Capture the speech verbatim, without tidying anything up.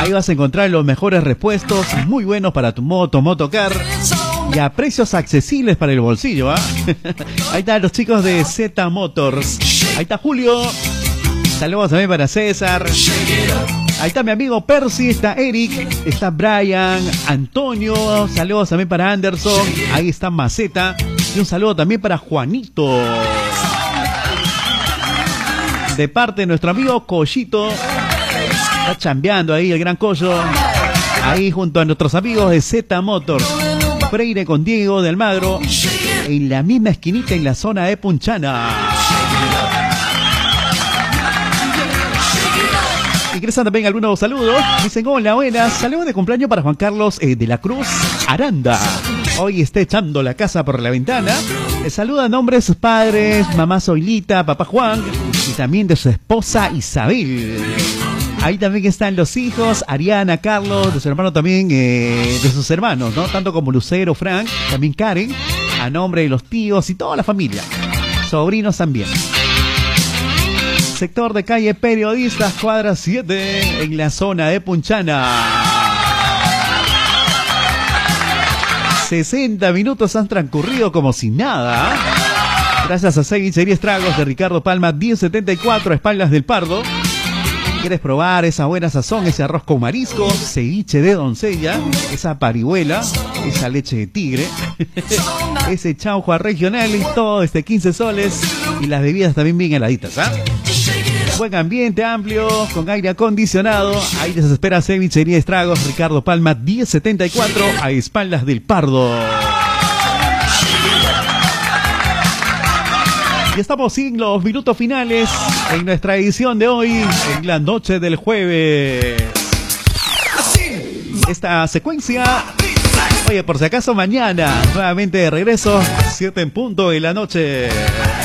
Ahí vas a encontrar los mejores repuestos, muy buenos para tu moto, motocar, y a precios accesibles para el bolsillo, ¿ah? ¿eh? Ahí están los chicos de Z Motors. Ahí está Julio. Saludos también para César. Ahí está mi amigo Percy, está Eric, está Brian, Antonio. Saludos también para Anderson. Ahí está Maceta. Y un saludo también para Juanito. De parte de nuestro amigo Collito. Está chambeando ahí el gran Collo. Ahí junto a nuestros amigos de Z Motors. Freire con Diego de Almagro. En la misma esquinita en la zona de Punchana. Ingresan también algunos saludos. Dicen, hola, buenas. Saludos de cumpleaños para Juan Carlos eh, de la Cruz Aranda. Hoy está echando la casa por la ventana. Le saluda a nombre de sus padres, mamá Zoilita, papá Juan, y también de su esposa Isabel. Ahí también están los hijos, Ariana, Carlos, de su hermano también, eh, de sus hermanos, ¿no? Tanto como Lucero, Frank, también Karen, a nombre de los tíos y toda la familia. Sobrinos también. Sector de calle Periodistas, cuadra siete, en la zona de Punchana. sesenta minutos han transcurrido como si nada. Gracias a Cevichería Estragos de Ricardo Palma, diez setenta y cuatro, a espaldas del Pardo. ¿Quieres probar esa buena sazón, ese arroz con marisco, ceviche de doncella, esa parihuela, esa leche de tigre, ese chaufa regional y todo este quince soles, y las bebidas también bien heladitas, ¿ah? ¿eh? Buen ambiente amplio, con aire acondicionado. Ahí les espera Cevichería Estragos, Ricardo Palma, diez setenta y cuatro, a espaldas del Pardo. Y estamos en los minutos finales en nuestra edición de hoy, en la noche del jueves. Esta secuencia, oye, por si acaso mañana, nuevamente de regreso, siete en punto de la noche.